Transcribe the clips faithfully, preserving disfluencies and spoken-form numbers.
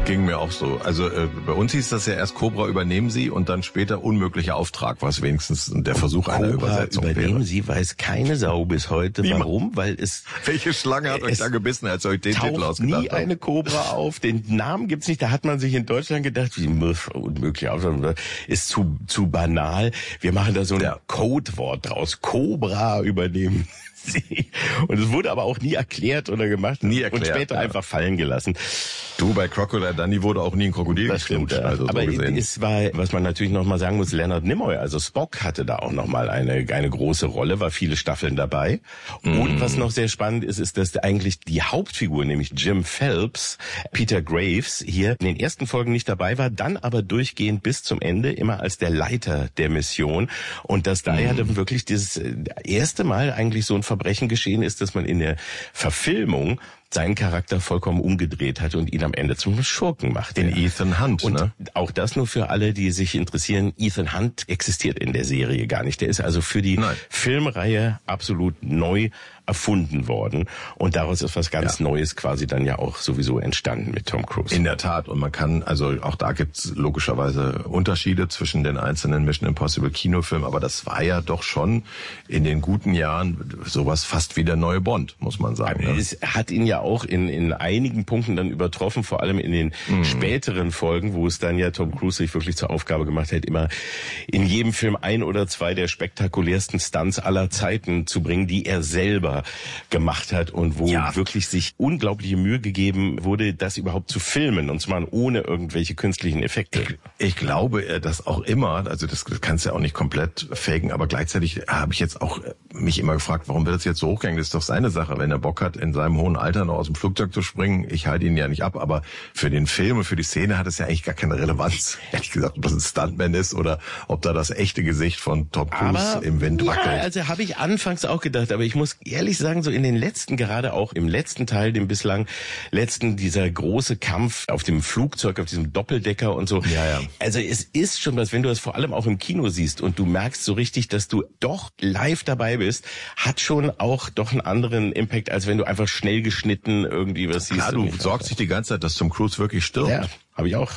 Ging mir auch so. Also äh, bei uns hieß das ja erst Cobra übernehmen Sie und dann später unmöglicher Auftrag, was wenigstens der Versuch einer Cobra Übersetzung übernehmen wäre. Sie, weiß keine Sau bis heute. Niemand. Warum? Weil es... Welche Schlange hat euch da gebissen, als ihr euch den Titel taucht ausgedacht nie habt? eine Cobra auf. Den Namen gibt's nicht. Da hat man sich in Deutschland gedacht, wie unmöglich Auftrag, ist zu zu banal. Wir machen da so ein Ja. Codewort draus. Cobra übernehmen Sie. Und es wurde aber auch nie erklärt oder gemacht. Nie erklärt, und später ja. einfach fallen gelassen. Du, bei Crocodile Dundee wurde auch nie ein Krokodil Das stimmt, geknutscht, ja. also aber so gesehen. es war, was man natürlich noch mal sagen muss, Leonard Nimoy, also Spock, hatte da auch noch mal eine eine große Rolle, war viele Staffeln dabei. Mm. Und was noch sehr spannend ist, ist, dass eigentlich die Hauptfigur, nämlich Jim Phelps, Peter Graves, hier in den ersten Folgen nicht dabei war, dann aber durchgehend bis zum Ende immer als der Leiter der Mission. Und dass da ja mm. dann wirklich dieses erste Mal eigentlich so ein Verbrechen geschehen ist, dass man in der Verfilmung seinen Charakter vollkommen umgedreht hat und ihn am Ende zum Schurken macht. Den Ethan Hunt, und ne? auch das nur für alle, die sich interessieren. Ethan Hunt existiert in der Serie gar nicht. Der ist also für die Nein. Filmreihe absolut neu erfunden worden. Und daraus ist was ganz Ja. Neues quasi dann ja auch sowieso entstanden mit Tom Cruise. In der Tat. Und man kann, also auch da gibt's logischerweise Unterschiede zwischen den einzelnen Mission Impossible Kinofilmen, aber das war ja doch schon in den guten Jahren sowas fast wie der neue Bond, muss man sagen. Ne? Es hat ihn ja auch in, in einigen Punkten dann übertroffen, vor allem in den mhm. späteren Folgen, wo es dann ja Tom Cruise sich wirklich zur Aufgabe gemacht hat, immer in jedem Film ein oder zwei der spektakulärsten Stunts aller Zeiten zu bringen, die er selber gemacht hat und wo ja. wirklich sich unglaubliche Mühe gegeben wurde, das überhaupt zu filmen, und zwar ohne irgendwelche künstlichen Effekte. Ich, ich glaube, dass auch immer, also das, das kannst du ja auch nicht komplett faken, aber gleichzeitig habe ich jetzt auch mich immer gefragt, warum wird das jetzt so hochgegangen? Das ist doch seine Sache, wenn er Bock hat, in seinem hohen Alter noch aus dem Flugzeug zu springen. Ich halte ihn ja nicht ab, aber für den Film und für die Szene hat es ja eigentlich gar keine Relevanz. Ehrlich gesagt, ob das ein Stuntman ist oder ob da das echte Gesicht von Tom Cruise aber, im Wind wackelt. Ja, also habe ich anfangs auch gedacht, aber ich muss ehrlich sagen, so in den letzten, gerade auch im letzten Teil, dem bislang letzten, dieser große Kampf auf dem Flugzeug, auf diesem Doppeldecker und so. Ja, ja. Also es ist schon was, wenn du das vor allem auch im Kino siehst und du merkst so richtig, dass du doch live dabei bist, hat schon auch doch einen anderen Impact, als wenn du einfach schnell geschnitten irgendwie was siehst. Klar, du sorgst dich die ganze Zeit, dass Tom Cruise wirklich stirbt. Ja. Habe ich auch.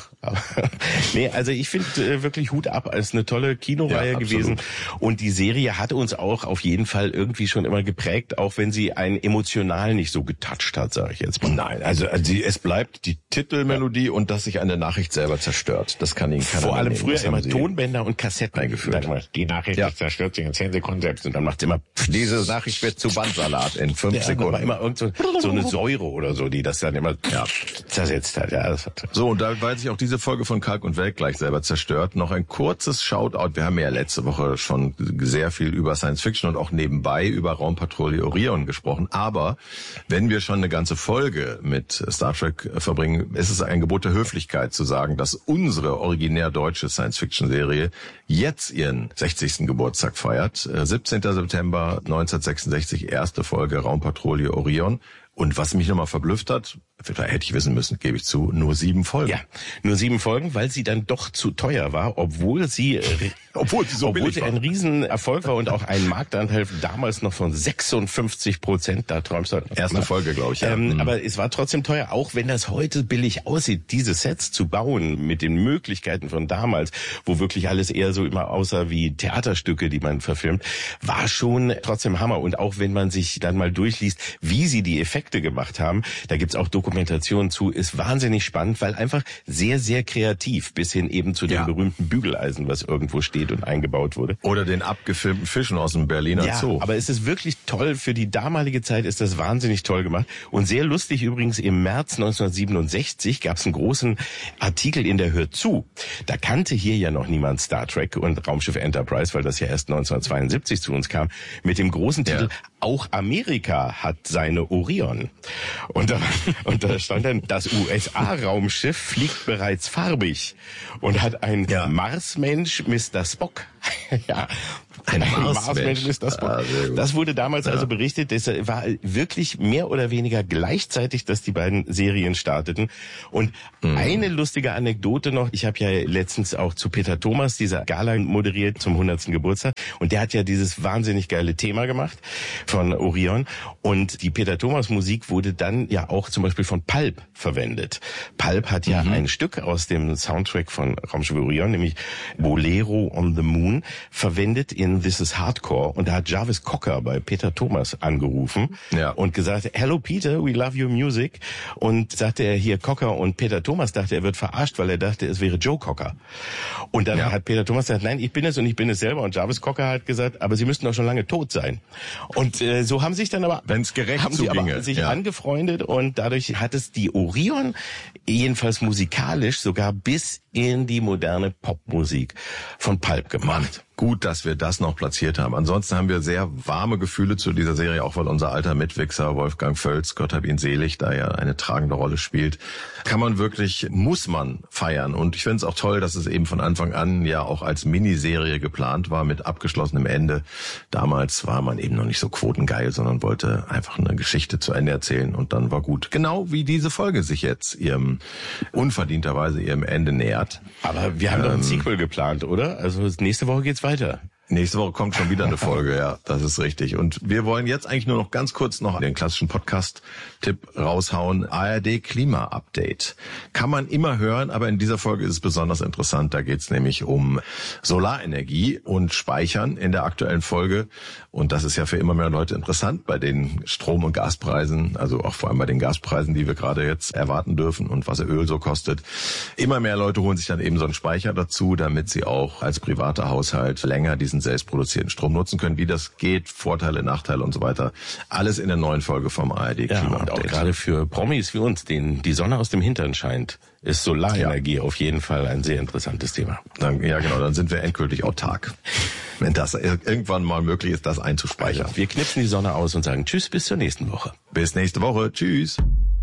Nee, also ich finde äh, wirklich Hut ab, als eine tolle Kinoreihe Ja, gewesen. Und die Serie hatte uns auch auf jeden Fall irgendwie schon immer geprägt, auch wenn sie einen emotional nicht so getoucht hat, sage ich jetzt mal. Nein, also, also die, es bleibt die Titelmelodie ja. und dass sich eine Nachricht selber zerstört. Das kann Ihnen keiner Vor allem nehmen. früher immer Tonbänder und Kassetten eingeführt. Dann immer, die Nachricht ja. zerstört sich in zehn Sekunden selbst und dann macht's immer diese Nachricht wird zu Bandsalat in fünf ja, Sekunden. Da war immer irgend so, so eine Säure oder so, die das dann immer ja. zersetzt hat. Ja, das hat so, und da weil sich auch diese Folge von Kalk und Welk gleich selber zerstört, noch ein kurzes Shoutout. Wir haben ja letzte Woche schon sehr viel über Science Fiction und auch nebenbei über Raumpatrouille Orion gesprochen. Aber wenn wir schon eine ganze Folge mit Star Trek verbringen, ist es ein Gebot der Höflichkeit zu sagen, dass unsere originär deutsche Science Fiction Serie jetzt ihren sechzigsten Geburtstag feiert. siebzehnten September neunzehnhundertsechsundsechzig, erste Folge Raumpatrouille Orion. Und was mich nochmal verblüfft hat, da hätte ich wissen müssen, gebe ich zu, nur sieben Folgen. Ja, nur sieben Folgen, weil sie dann doch zu teuer war, obwohl sie, obwohl sie so obwohl billig sie war. ein Riesenerfolg war und auch einen Marktanteil damals noch von sechsundfünfzig Prozent, da träumst du. Erste Folge, glaube ich. Ja. Ähm, mhm. Aber es war trotzdem teuer, auch wenn das heute billig aussieht, diese Sets zu bauen mit den Möglichkeiten von damals, wo wirklich alles eher so immer aussah wie Theaterstücke, die man verfilmt, war schon trotzdem Hammer. Und auch wenn man sich dann mal durchliest, wie sie die Effekte gemacht haben, da gibt's auch Dokumentationen zu, ist wahnsinnig spannend, weil einfach sehr, sehr kreativ, bis hin eben zu dem ja. berühmten Bügeleisen, was irgendwo steht und eingebaut wurde. Oder den abgefilmten Fischen aus dem Berliner ja, Zoo. Aber es ist wirklich toll, für die damalige Zeit ist das wahnsinnig toll gemacht. Und sehr lustig übrigens, im März neunzehnhundertsiebenundsechzig gab's einen großen Artikel in der Hör zu. Da kannte hier ja noch niemand Star Trek und Raumschiff Enterprise, weil das ja erst neunzehnhundertzweiundsiebzig zu uns kam, mit dem großen Titel ja. Auch Amerika hat seine Orion. Und da, und da stand dann, das U S A-Raumschiff fliegt bereits farbig und hat ein ja. Marsmensch Mister Spock. ja, ein Marsmensch Mister Spock. Ah, das wurde damals ja. also berichtet. Das war wirklich mehr oder weniger gleichzeitig, dass die beiden Serien starteten. Und mhm. eine lustige Anekdote noch. Ich habe ja letztens auch zu Peter Thomas dieser Gala moderiert zum hundertsten Geburtstag. Und der hat ja dieses wahnsinnig geile Thema gemacht von Orion. Und die Peter Thomas Musik Musik wurde dann ja auch zum Beispiel von Pulp verwendet. Pulp hat ja mhm. ein Stück aus dem Soundtrack von Raumschiff Orion, nämlich Bolero on the Moon, verwendet in This is Hardcore. Und da hat Jarvis Cocker bei Peter Thomas angerufen ja. und gesagt, hello Peter, we love your music. Und sagte er hier Cocker, und Peter Thomas dachte, er wird verarscht, weil er dachte, es wäre Joe Cocker. Und dann ja. hat Peter Thomas gesagt, nein, ich bin es und ich bin es selber. Und Jarvis Cocker hat gesagt, aber Sie müssten doch schon lange tot sein. Und äh, so haben sich dann aber, wenn's gerecht haben sie aber sich ja. angefreundet, und dadurch hat es die Orion jedenfalls musikalisch sogar bis in die moderne Popmusik von Pulp gemacht. Gut, dass wir das noch platziert haben. Ansonsten haben wir sehr warme Gefühle zu dieser Serie, auch weil unser alter Mitwichser Wolfgang Völz, Gott hab ihn selig, da ja eine tragende Rolle spielt. Kann man wirklich, muss man feiern. Und ich finde es auch toll, dass es eben von Anfang an ja auch als Miniserie geplant war mit abgeschlossenem Ende. Damals war man eben noch nicht so quotengeil, sondern wollte einfach eine Geschichte zu Ende erzählen, und dann war gut. Genau wie diese Folge sich jetzt ihrem, unverdienterweise ihrem Ende nähert. Aber wir haben ähm, doch ein Sequel geplant, oder? Also nächste Woche geht's weiter. Nächste Woche kommt schon wieder eine Folge, ja, das ist richtig. Und wir wollen jetzt eigentlich nur noch ganz kurz noch den klassischen Podcast-Tipp raushauen. A R D Klima-Update. Kann man immer hören, aber in dieser Folge ist es besonders interessant. Da geht es nämlich um Solarenergie und Speichern in der aktuellen Folge. Und das ist ja für immer mehr Leute interessant bei den Strom- und Gaspreisen, also auch vor allem bei den Gaspreisen, die wir gerade jetzt erwarten dürfen und was Öl so kostet. Immer mehr Leute holen sich dann eben so einen Speicher dazu, damit sie auch als privater Haushalt länger diesen selbstproduzierten Strom nutzen können. Wie das geht, Vorteile, Nachteile und so weiter. Alles in der neuen Folge vom A R D Klima Update. Ja, und auch gerade für Promis wie uns, denen die Sonne aus dem Hintern scheint, ist Solarenergie ja. auf jeden Fall ein sehr interessantes Thema. Dann, ja, genau, dann sind wir endgültig autark. Wenn das irgendwann mal möglich ist, das einzuspeichern. Also, wir knipsen die Sonne aus und sagen Tschüss, bis zur nächsten Woche. Bis nächste Woche. Tschüss.